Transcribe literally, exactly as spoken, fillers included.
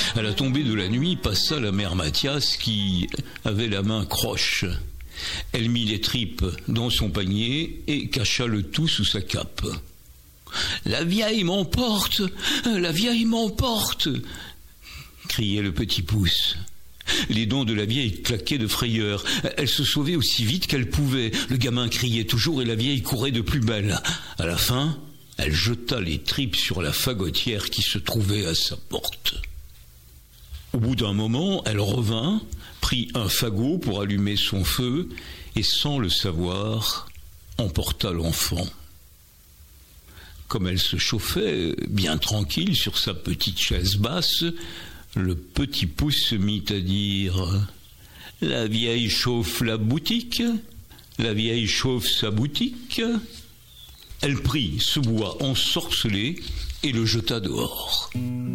À la tombée de la nuit passa la mère Mathias qui avait la main croche. Elle mit les tripes dans son panier et cacha le tout sous sa cape. « La vieille m'emporte, la vieille m'emporte !» criait le petit pouce. Les dents de la vieille claquaient de frayeur. Elle se sauvait aussi vite qu'elle pouvait. Le gamin criait toujours et la vieille courait de plus belle. À la fin, elle jeta les tripes sur la fagotière qui se trouvait à sa porte. Au bout d'un moment, elle revint, prit un fagot pour allumer son feu et, sans le savoir, emporta l'enfant. Comme elle se chauffait, bien tranquille sur sa petite chaise basse, le petit pouce se mit à dire « La vieille chauffe la boutique, la vieille chauffe sa boutique ». Elle prit ce bois ensorcelé et le jeta dehors.